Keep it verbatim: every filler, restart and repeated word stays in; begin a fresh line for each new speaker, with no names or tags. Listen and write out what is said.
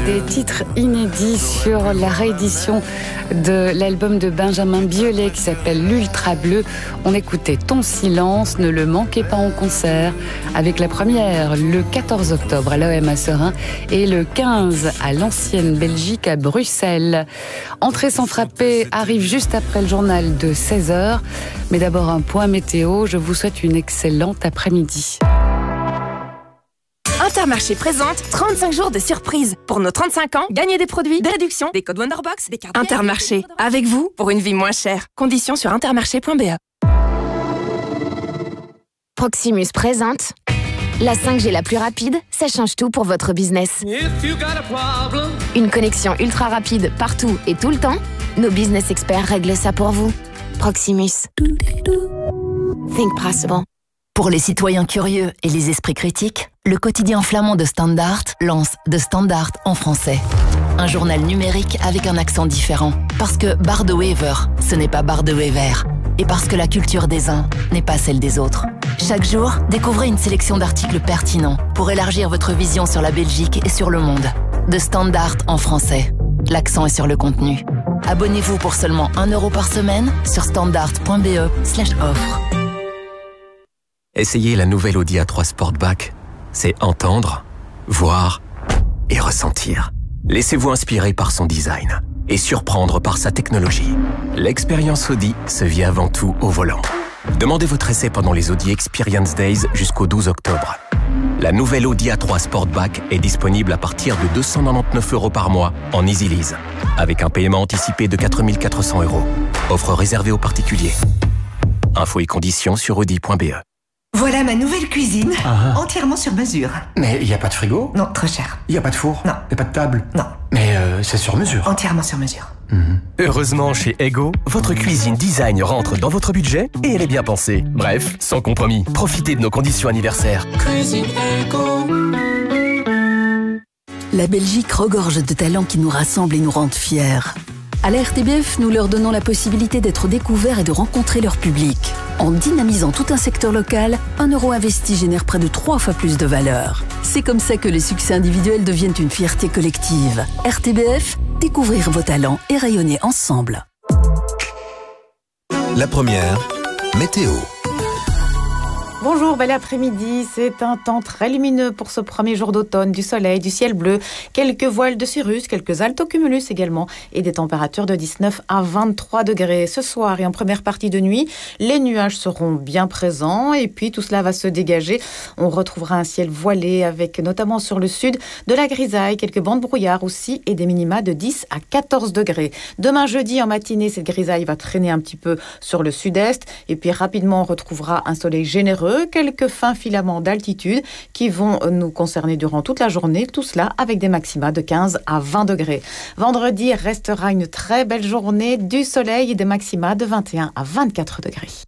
des titres inédits sur la réédition de l'album de Benjamin Biolay qui s'appelle L'Ultra Bleu. On écoutait Ton silence, ne le manquez pas en concert, avec la première le quatorze octobre à l'O M à Serein et le quinze à l'Ancienne Belgique à Bruxelles. Entrée sans frapper arrive juste après le journal de seize heures. Mais d'abord un point météo, je vous souhaite une excellente après-midi.
Intermarché présente trente-cinq jours de surprise. Pour nos trente-cinq ans, gagnez des produits, des réductions, des codes Wonderbox, des cartes... Intermarché, avec vous, pour une vie moins chère. Conditions sur intermarché point b e.
Proximus présente la cinq G la plus rapide, ça change tout pour votre business. Une connexion ultra rapide partout et tout le temps. Nos business experts règlent ça pour vous. Proximus. Think possible.
Pour les citoyens curieux et les esprits critiques, le quotidien flamand de Standaard lance De Standaard en français. Un journal numérique avec un accent différent. Parce que Bar de Wever, ce n'est pas Bar de Wever. Et parce que la culture des uns n'est pas celle des autres. Chaque jour, découvrez une sélection d'articles pertinents pour élargir votre vision sur la Belgique et sur le monde. De Standaard en français. L'accent est sur le contenu. Abonnez-vous pour seulement un euro par semaine sur standard point b e slash offre.
Essayez la nouvelle Audi A trois Sportback. C'est entendre, voir et ressentir. Laissez-vous inspirer par son design et surprendre par sa technologie. L'expérience Audi se vit avant tout au volant. Demandez votre essai pendant les Audi Experience Days jusqu'au douze octobre. La nouvelle Audi A trois Sportback est disponible à partir de deux cent quatre-vingt-dix-neuf euros par mois en Easy Lease, avec un paiement anticipé de quatre mille quatre cents euros. Offre réservée aux particuliers. Infos et conditions sur audi point b e.
Voilà ma nouvelle cuisine,
Ah.
entièrement sur mesure.
Mais il n'y a pas de frigo?
Non, trop cher.
Il n'y a pas de four?
Non.
Il n'y a pas de table?
Non.
Mais euh, c'est sur mesure.
Entièrement sur mesure.
Heureusement, chez Ego, votre cuisine design rentre dans votre budget et elle est bien pensée. Bref, sans compromis. Profitez de nos conditions anniversaires.
La Belgique regorge de talents qui nous rassemblent et nous rendent fiers. À la R T B F, nous leur donnons la possibilité d'être découverts et de rencontrer leur public. En dynamisant tout un secteur local, un euro investi génère près de trois fois plus de valeur. C'est comme ça que les succès individuels deviennent une fierté collective. R T B F, découvrir vos talents et rayonner ensemble.
La première, météo.
Bonjour, bel après-midi. C'est un temps très lumineux pour ce premier jour d'automne, du soleil, du ciel bleu, quelques voiles de cirrus, quelques altocumulus également et des températures de dix-neuf à vingt-trois degrés. Ce soir et en première partie de nuit, les nuages seront bien présents et puis tout cela va se dégager. On retrouvera un ciel voilé avec notamment sur le sud de la grisaille, quelques bancs de brouillard aussi et des minima de dix à quatorze degrés. Demain jeudi en matinée, cette grisaille va traîner un petit peu sur le sud-est et puis rapidement on retrouvera un soleil généreux, quelques fins filaments d'altitude qui vont nous concerner durant toute la journée, tout cela avec des maxima de quinze à vingt degrés. Vendredi restera une très belle journée, du soleil et des maxima de vingt et un à vingt-quatre degrés.